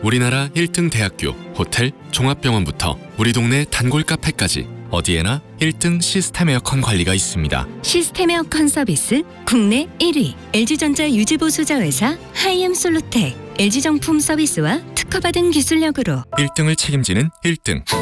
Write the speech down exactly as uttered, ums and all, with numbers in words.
우리나라 일 등 대학교, 호텔, 종합병원부터 우리 동네 단골 카페까지 어디에나 일 등 시스템 에어컨 관리가 있습니다. 시스템 에어컨 서비스 국내 일 위 엘지전자 유지보수자 회사 하이엠솔루텍 엘지정품 서비스와 특허받은 기술력으로 일 등을 책임지는 일 등